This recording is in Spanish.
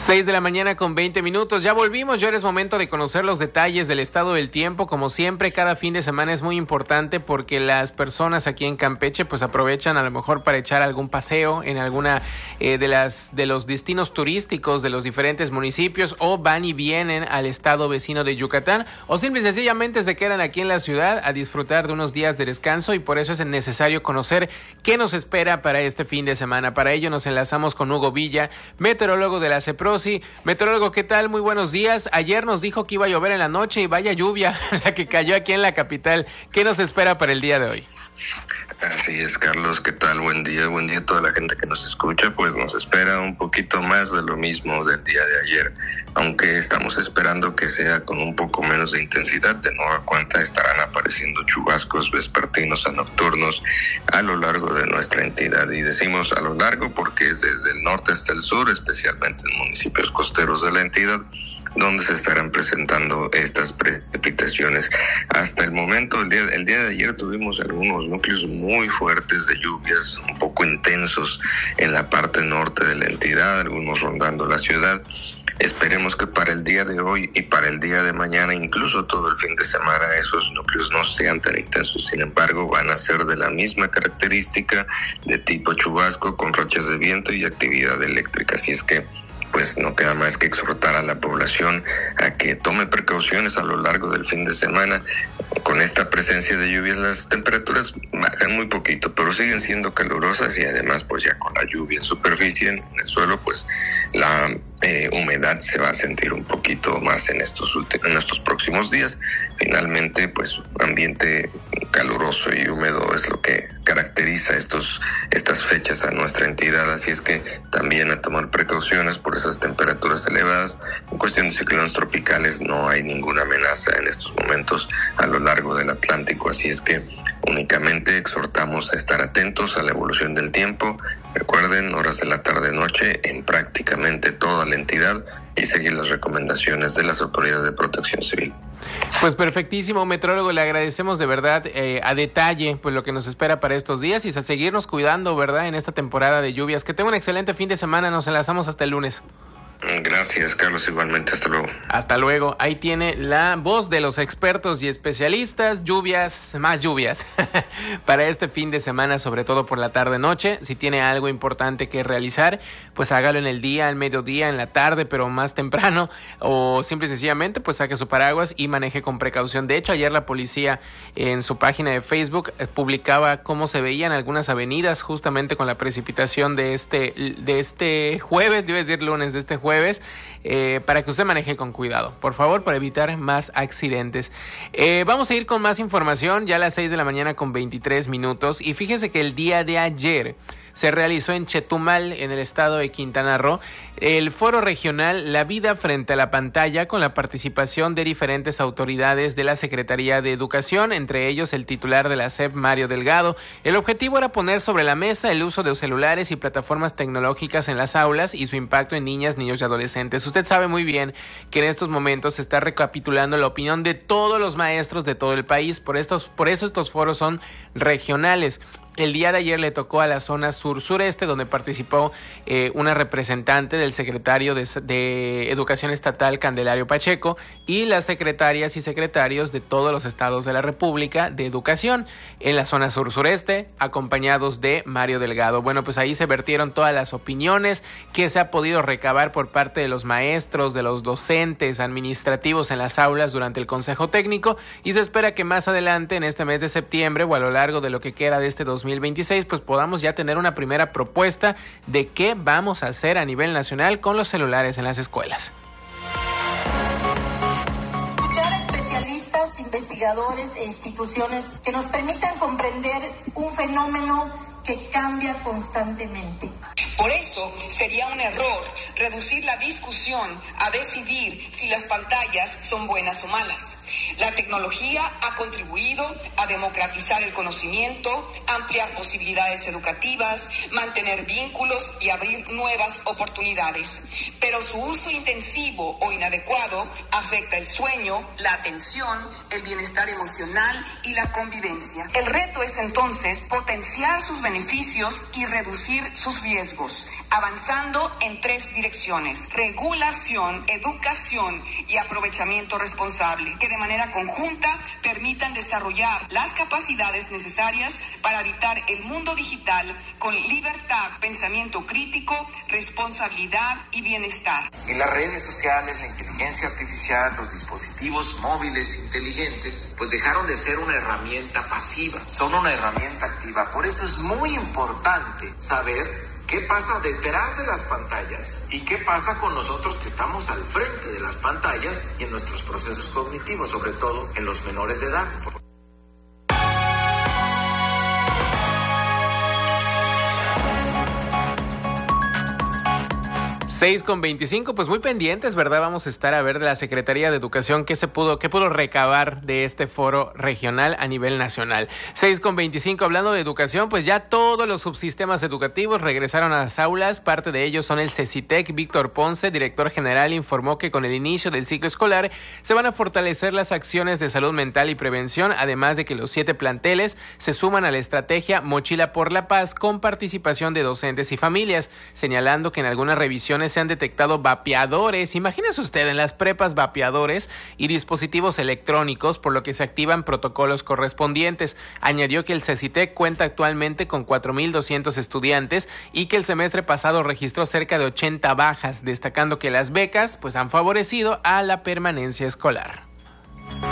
6 de la mañana con 20 minutos. Ya volvimos, ya es momento de conocer los detalles del estado del tiempo. Como siempre, cada fin de semana es muy importante porque las personas aquí en Campeche pues aprovechan a lo mejor para echar algún paseo en alguna de los destinos turísticos de los diferentes municipios, o van y vienen al estado vecino de Yucatán, o simple y sencillamente se quedan aquí en la ciudad a disfrutar de unos días de descanso, y por eso es necesario conocer qué nos espera para este fin de semana. Para ello nos enlazamos con Hugo Villa, meteorólogo de la CEPROSI. Meteorólogo, ¿qué tal? Muy buenos días. Ayer nos dijo que iba a llover en la noche y vaya lluvia la que cayó aquí en la capital. ¿Qué nos espera para el día de hoy? Así es, Carlos, ¿qué tal? Buen día a toda la gente que nos escucha. Pues nos espera un poquito más de lo mismo del día de ayer, aunque estamos esperando que sea con un poco menos de intensidad. De nueva cuenta estarán apareciendo chubascos vespertinos a nocturnos a lo largo de nuestra entidad, y decimos a lo largo porque es desde el norte hasta el sur, especialmente en municipios costeros de la entidad, donde se estarán presentando estas precipitaciones. Hasta el momento, el día de ayer tuvimos algunos núcleos muy fuertes de lluvias, un poco intensos en la parte norte de la entidad, algunos rondando la ciudad. Esperemos que para el día de hoy y para el día de mañana, incluso todo el fin de semana, esos núcleos no sean tan intensos. Sin embargo, van a ser de la misma característica, de tipo chubasco, con rachas de viento y actividad eléctrica. Así es que pues no queda más que exhortar a la población a que tome precauciones a lo largo del fin de semana. Con esta presencia de lluvias, las temperaturas bajan muy poquito, pero siguen siendo calurosas, y además pues ya con la lluvia en superficie, en el suelo, pues la humedad se va a sentir un poquito más en estos próximos días. Finalmente, pues ambiente caluroso y húmedo es lo que caracteriza estas fechas a nuestra entidad, así es que también a tomar precauciones por esas temperaturas elevadas. En cuestión de ciclones tropicales no hay ninguna amenaza en estos momentos a lo largo del Atlántico, así es que únicamente exhortamos a estar atentos a la evolución del tiempo. Recuerden, horas de la tarde-noche en prácticamente toda la entidad, y seguir las recomendaciones de las autoridades de protección civil. Pues perfectísimo, meteorólogo, le agradecemos de verdad a detalle pues lo que nos espera para estos días, y a seguirnos cuidando, ¿verdad?, en esta temporada de lluvias. Que tenga un excelente fin de semana, nos enlazamos hasta el lunes. Gracias, Carlos, igualmente, hasta luego. Hasta luego. Ahí tiene la voz de los expertos y especialistas. Lluvias, más lluvias para este fin de semana, sobre todo por la tarde-noche. Si tiene algo importante que realizar, pues hágalo en el día, al mediodía, en la tarde, pero más temprano, o simple y sencillamente pues saque su paraguas y maneje con precaución. De hecho, ayer la policía en su página de Facebook publicaba cómo se veían algunas avenidas justamente con la precipitación de este jueves, iba a decir lunes, de este jueves, para que usted maneje con cuidado, por favor, para evitar más accidentes. Vamos a ir con más información, ya a las 6 de la mañana con 23 minutos, y fíjese que el día de ayer se realizó en Chetumal, en el estado de Quintana Roo, el foro regional La Vida frente a la Pantalla, con la participación de diferentes autoridades de la Secretaría de Educación, entre ellos el titular de la SEP, Mario Delgado. El objetivo era poner sobre la mesa el uso de celulares y plataformas tecnológicas en las aulas y su impacto en niñas, niños y adolescentes. Usted sabe muy bien que en estos momentos se está recapitulando la opinión de todos los maestros de todo el país, por eso estos foros son regionales. El día de ayer le tocó a la zona sur-sureste, donde participó una representante del secretario de Educación Estatal, Candelario Pacheco, y las secretarias y secretarios de todos los estados de la República de Educación en la zona sur-sureste, acompañados de Mario Delgado. Bueno, pues ahí se vertieron todas las opiniones que se ha podido recabar por parte de los maestros, de los docentes administrativos en las aulas durante el Consejo Técnico, y se espera que más adelante, en este mes de septiembre o a lo largo de lo que queda de este 2026, pues podamos ya tener una primera propuesta de qué vamos a hacer a nivel nacional con los celulares en las escuelas. Escuchar a especialistas, investigadores e instituciones que nos permitan comprender un fenómeno que cambia constantemente. Por eso sería un error reducir la discusión a decidir si las pantallas son buenas o malas. La tecnología ha contribuido a democratizar el conocimiento, ampliar posibilidades educativas, mantener vínculos y abrir nuevas oportunidades. Pero su uso intensivo o inadecuado afecta el sueño, la atención, el bienestar emocional y la convivencia. El reto es entonces potenciar sus beneficios beneficios y reducir sus riesgos, avanzando en 3 direcciones: regulación, educación y aprovechamiento responsable, que de manera conjunta permitan desarrollar las capacidades necesarias para habitar el mundo digital con libertad, pensamiento crítico, responsabilidad y bienestar. Y las redes sociales, la inteligencia artificial, los dispositivos móviles inteligentes, pues dejaron de ser una herramienta pasiva, son una herramienta activa. Por eso es muy importante saber qué pasa detrás de las pantallas y qué pasa con nosotros que estamos al frente de las pantallas y en nuestros procesos cognitivos, sobre todo en los menores de edad. 6:25, pues muy pendientes, ¿verdad? Vamos a estar a ver de la Secretaría de Educación qué pudo recabar de este foro regional a nivel nacional. 6:25, hablando de educación, pues ya todos los subsistemas educativos regresaron a las aulas. Parte de ellos son el CECITEC. Víctor Ponce, director general, informó que con el inicio del ciclo escolar se van a fortalecer las acciones de salud mental y prevención, además de que los 7 planteles se suman a la estrategia Mochila por la Paz con participación de docentes y familias, señalando que en algunas revisiones se han detectado vapeadores, imagínese usted, en las prepas vapeadores y dispositivos electrónicos, por lo que se activan protocolos correspondientes. Añadió que el CECITEC cuenta actualmente con 4,200 estudiantes y que el semestre pasado registró cerca de 80 bajas, destacando que las becas pues han favorecido a la permanencia escolar.